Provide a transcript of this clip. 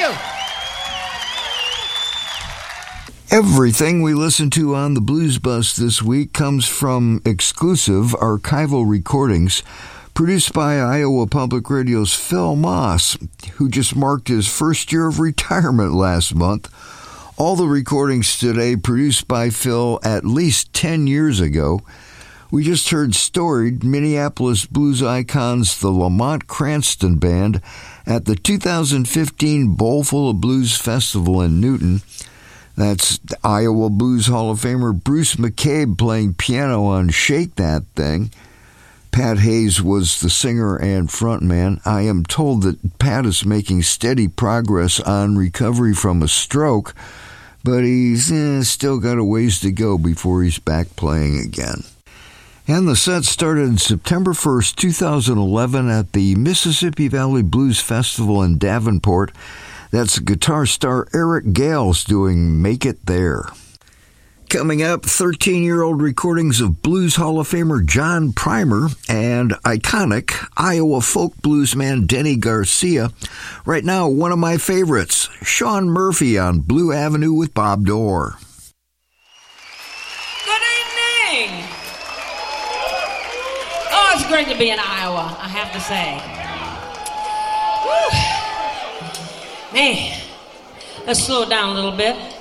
you. Everything we listen to on the Blues Bus this week comes from exclusive archival recordings produced by Iowa Public Radio's Phil Moss, who just marked his first year of retirement last month. All the recordings today produced by Phil at least 10 years ago. We just heard storied Minneapolis blues icons, the Lamont Cranston Band, at the 2015 Bowlful of Blues Festival in Newton. That's Iowa Blues Hall of Famer Bruce McCabe playing piano on Shake That Thing. Pat Hayes was the singer and frontman. I am told that Pat is making steady progress on recovery from a stroke, but he's still got a ways to go before he's back playing again. And the set started September 1st, 2011 at the Mississippi Valley Blues Festival in Davenport. That's guitar star Eric Gales doing Make It There. Coming up, 13-year-old recordings of Blues Hall of Famer John Primer and iconic Iowa folk bluesman Denny Garcia. Right now, one of my favorites, Sean Murphy on Blue Avenue with Bob Dorr. Good evening. Oh, it's great to be in Iowa, I have to say. Woo. Man, let's slow it down a little bit.